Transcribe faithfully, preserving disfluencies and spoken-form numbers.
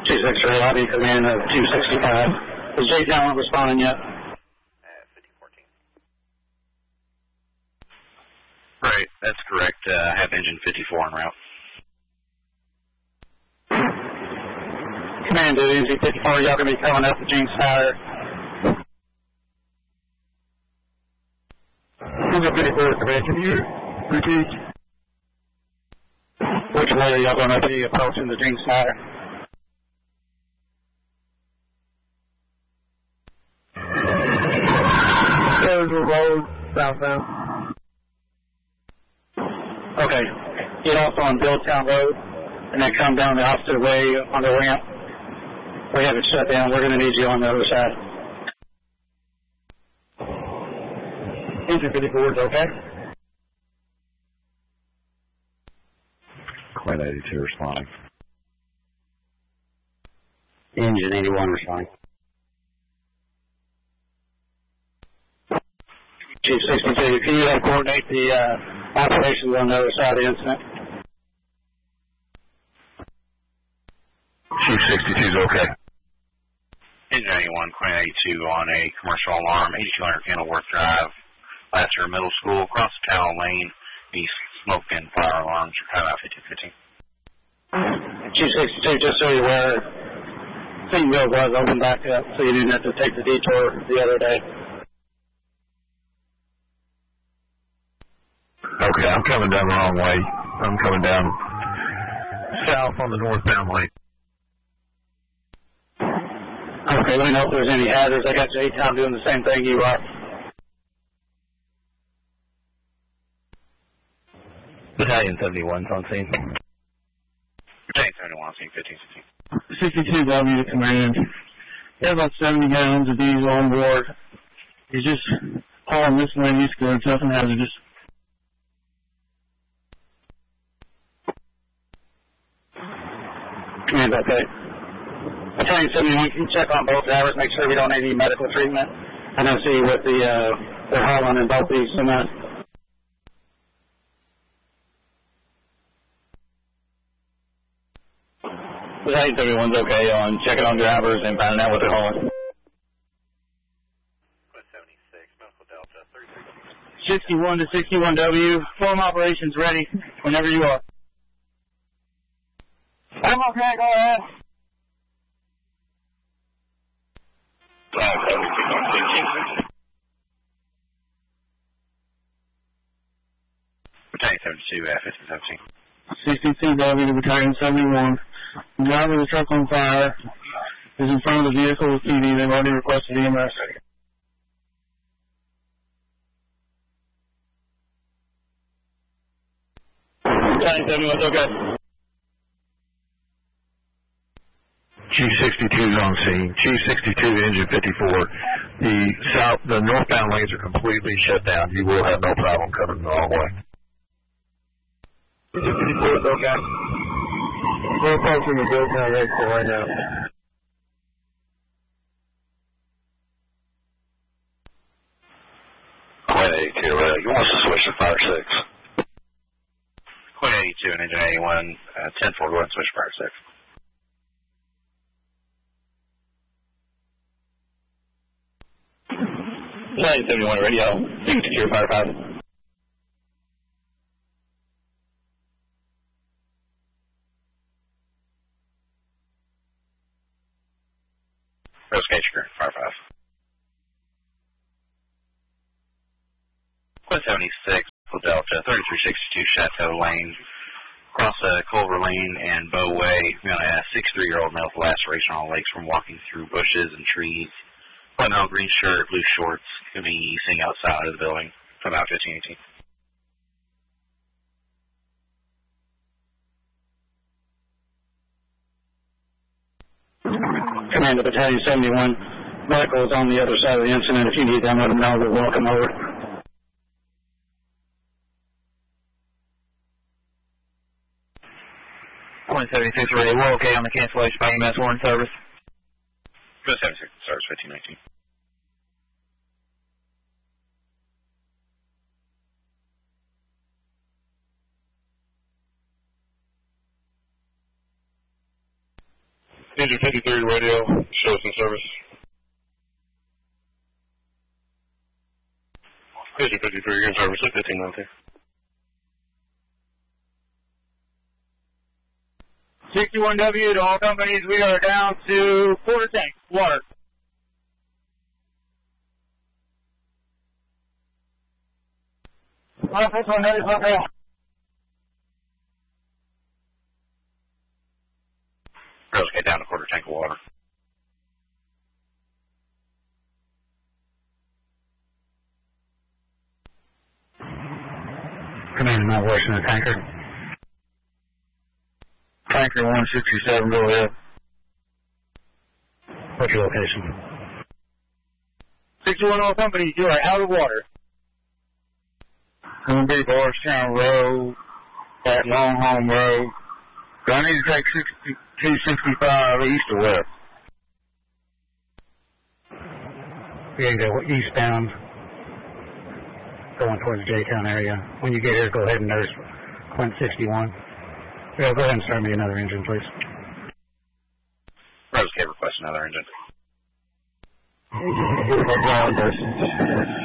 two six three, lobby command of two sixty-five. Is J Talent responding yet? Right, that's correct. Uh, I have engine fifty-four en route. Command to engine fifty-four, y'all going to be coming up the Jinx Tower. Engine fifty-four, command, can you repeat? Which way are y'all going to be approaching the Jinx Tower? Central Road, southbound. Okay. Get off on Billtown Road and then come down the opposite way on the ramp. We have it shut down. We're going to need you on the other side. Engine fifty-four is okay. Quite eighty-two responding. Engine eighty-one responding. Chief sixty-two, can you help coordinate the uh, operations on the other side of the incident? Chief sixty-two is okay. Engine eighty-one, Queen eighty-two on a commercial alarm, eighty-two hundred Kenilworth Drive, Lassiter Middle School, across the Tower Lane, east smoke and fire alarms, Chicago fifteen fifteen. Chief sixty-two, just so you're aware, Seatonville was open back up, so you didn't have to take the detour the other day. Okay, I'm coming down the wrong way. I'm coming down south on the northbound lane. Okay, let me know if there's any hazards. I got J-Town doing the same thing you are. Battalion seventy-one's on scene. Battalion seventy-one on scene, fifteen fifteen. sixty-two W to command. He has about seventy gallons of diesel on board. He's just hauling this way east good, nothing hazardous. Command, okay. Battalion seventy-one, can you check on both drivers, make sure we don't need any medical treatment? I don't see what the, uh, they're hauling in both these cement. Battalion seventy-one's okay on checking on drivers and finding out what they're hauling. sixty-one to sixty-one W, form operations ready whenever you are. I'm okay, go ahead. Battalion seventy-two, uh, fifteen seventeen. sixty-two W to Battalion seventy-one. The driver of the truck on fire is in front of the vehicle with P D. They've already requested E M S. Battalion seventy-one's okay. Chief sixty-two is on scene. Chief sixty-two, engine fifty-four. The south, the northbound lanes are completely shut down. You will have no problem coming the wrong way. Engine fifty-four is okay. We're approaching the Billtown Airport right now. Queen eighty-two, uh, you want us to switch to fire six? Queen eighty-two and engine eighty-one, uh, ten four, go ahead and switch to fire six. Battalion seventy-one radio, secure fire five. Rose Gager, fire five. Queen seventy-six, Delta, thirty-three sixty-two Chateau Lane, across uh, Culver Lane and Bow Way. We got a sixty-three-year-old male with laceration on the legs from walking through bushes and trees. Flannel, green shirt, blue shorts, going to be easing outside of the building from about fifteen eighteen. Command to Battalion seventy-one, medical is on the other side of the incident. If you need them, let them know. We're welcome over. Point seventy-six radio, we're okay on the cancellation by E M S warning service. Go seventy-six, service fifteen nineteen. Engine fifty-three radio, show us in service. Engine fifty-three, you're in service at fifteen nineteen. sixty-one W to all companies, we are down to quarter tank, water. Well, this one is okay. Girls get down to quarter tank of water. Command, not washing the tanker. Tanker one sixty-seven, go ahead. What's your location? sixty-one all companies, you are out of water. Gonna be Bardstown Road, at Longhorn Road. Do I need to take two sixty-five east or west? We're going to go eastbound, going towards the J-Town area. When you get here, go ahead and nurse Clint sixty-one. Yeah, go ahead and start me another engine, please. Rose K, request another engine.